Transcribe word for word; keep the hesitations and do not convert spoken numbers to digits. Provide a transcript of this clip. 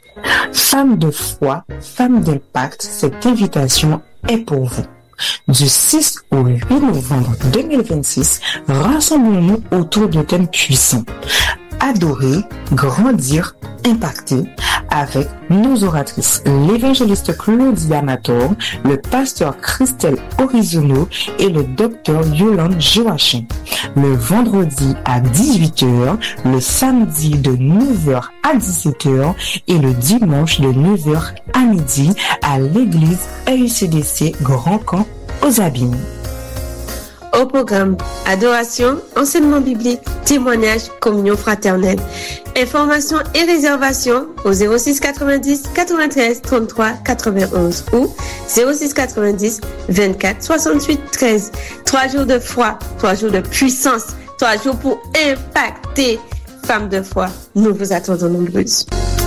Femmes de foi, femmes d'impact, cette invitation est pour vous. Du six au huit novembre deux mille vingt-six, rassemblons-nous autour de thèmes puissants. Adorer, grandir, impacter avec nos oratrices, l'évangéliste Claudie Amator, le pasteur Christelle Orizono et le docteur Yolande Joachim. Le vendredi à dix-huit heures, le samedi de neuf heures à dix-sept heures et le dimanche de neuf heures à midi à l'église E U C D C Grand Camp aux Abîmes. Au programme, adoration, enseignement biblique, témoignage, communion fraternelle. Informations et réservations au zéro six quatre-vingt-dix quatre-vingt-treize trente-trois quatre-vingt-onze ou zéro six quatre-vingt-dix vingt-quatre soixante-huit treize. Trois jours de foi, trois jours de puissance, trois jours pour impacter. Femmes de foi, nous vous attendons nombreuses.